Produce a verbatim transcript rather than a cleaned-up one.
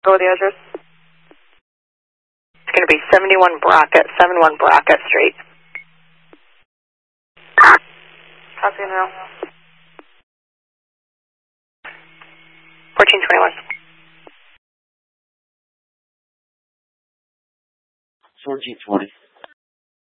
Go with the address. It's going to be seventy-one Brockett, seventy-one Brockett Street. Copy now. fourteen twenty-one. fourteen twenty.